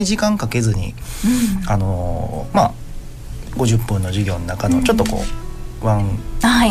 時間かけずに、50分の授業の中のちょっとこう、ワン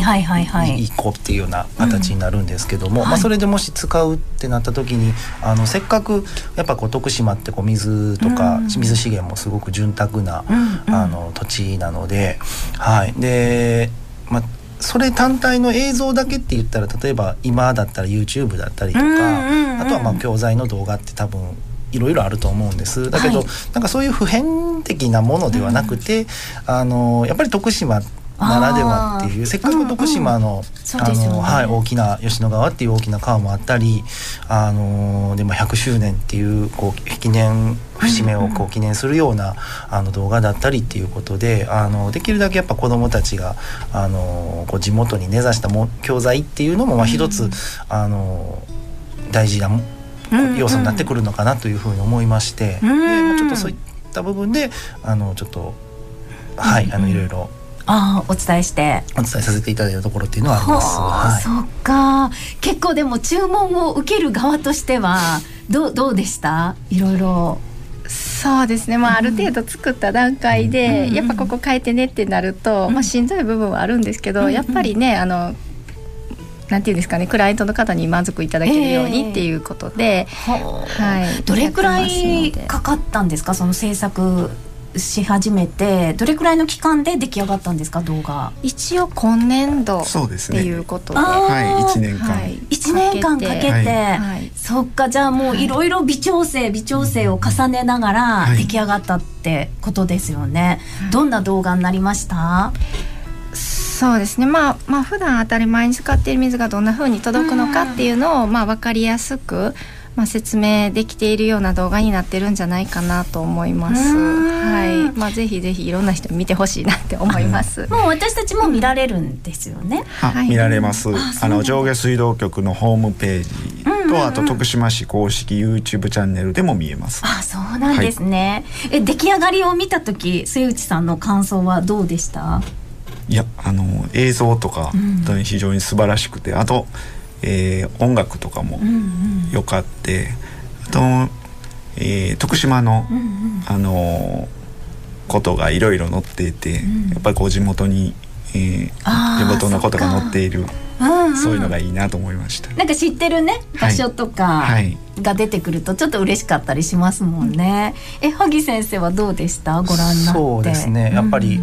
1個っていうような形になるんですけども、それでもし使うってなった時にせっかくやっぱこう徳島ってこう水とか、水資源もすごく潤沢な、土地なので、で、それ単体の映像だけって言ったら、例えば今だったら YouTube だったりとか、あとは教材の動画って多分いろいろあると思うんです。だけど、なんかそういう普遍的なものではなくて、やっぱり徳島ならではっていう、せっかく徳島の、大きな吉野川っていう大きな川もあったり、で100周年っていうこう記念節目をこう記念するような動画だったりっていうことで、できるだけやっぱ子どもたちがこう地元に根ざした教材っていうのも一つ大事な要素になってくるのかなというふうに思いまして、でちょっとそういった部分でちょっといろいろお伝えさせていただいたところっていうのはあります。 そっか。結構でも注文を受ける側としてはどうでした？いろいろ。 そうですね、ある程度作った段階で、やっぱここ変えてねってなると、しんどい部分はあるんですけど、やっぱりねなんていうんですかね、クライアントの方に満足いただけるようにっていうことで、 どれくらいかかったんですか？その制作し始めてどれくらいの期間で出来上がったんですか？動画一応今年度っていうことで、 1年間かけて、そっか。じゃあもういろいろ微調整を重ねながら出来上がったってことですよね。どんな動画になりました？ そうですね、普段当たり前に使っている水がどんな風に届くのかっていうのを分かりやすく説明できているような動画になってるんじゃないかなと思います。ぜひぜひいろんな人に見てほしいなって思います。 もう私たちも見られるんですよね。 見られます。上下水道局のホームページと、あと徳島市公式 YouTube チャンネルでも見えます。 そうなんですね。出来上がりを見た時、末内さんの感想はどうでした？ いや、映像とか非常に素晴らしくて、あと音楽とかもよかって、あと、徳島の、ことがいろいろ載っていて、やっぱりこう地元に、地元のことが載っている、そういうのがいいなと思いました。 なんか知ってるね場所とかが出てくるとちょっと嬉しかったりしますもんね。萩先生はどうでした？ご覧になって。 そうですね、やっぱり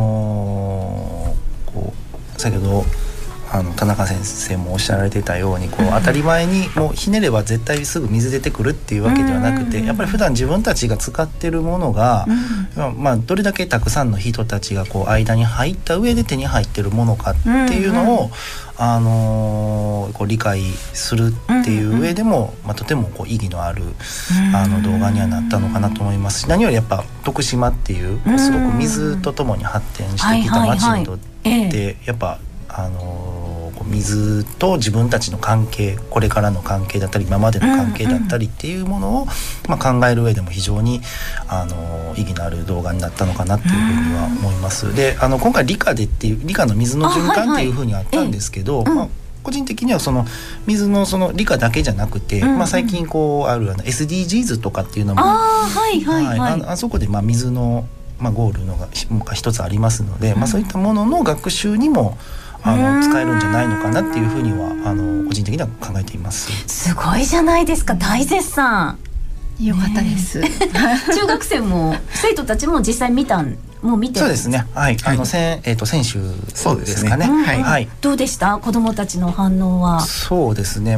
先ほど田中先生もおっしゃられてたように、当たり前にもうひねれば絶対すぐ水出てくるっていうわけではなくて、やっぱり普段自分たちが使ってるものが、どれだけたくさんの人たちが間に入った上で手に入ってるものかっていうのを、理解するっていう上でも、とても意義のある動画にはなったのかなと思いますし、何よりやっぱ徳島っていうすごく水とともに発展してきた町にとってやっぱ水と自分たちの関係、これからの関係だったり今までの関係だったりっていうものを、考える上でも非常に意義のある動画になったのかなっていうふうには思います。で、今回理科の水の循環っていうふうにあったんですけど、個人的にはその水のその理科だけじゃなくて、最近あるSDGs とかっていうのもあそこで水のゴールのが一つありますので、そういったものの学習にも使えるんじゃないのかなっていうふうには個人的には考えています。 すごいじゃないですか。大絶賛。 よかったです。 中学生も生徒たちも実際もう見てるんです。 そうですね。先週ですかね。 どうでした？子どもたちの反応は。そうですね。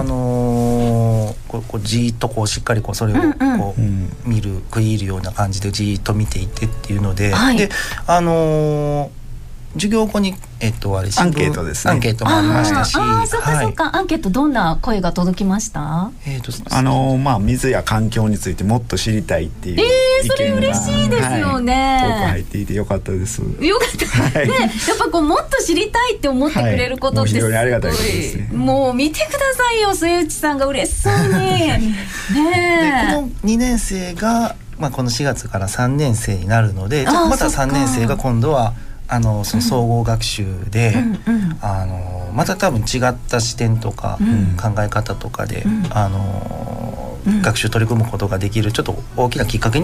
じーっとしっかりそれを食い入るような感じでじーっと見ていてっていうので、で授業後にアンケートですね。アンケートもありましたし、 そっか。アンケートどんな声が届きました？ 水や環境についてもっと知りたいっていう意見が、 それ嬉しいですよね。 多く入っていてよかったです。 よかったね。やっぱもっと知りたいって思ってくれることってすごい、 非常にありがたいことですね。 もう見てくださいよ、末内さんが嬉しそうにね。 でこの2年生がこの4月から3年生になるので、また3年生が今度はその総合学習で、また多分違った視点とか、考え方とかで、 学習取り組むことができるちょっと大きなきっかけに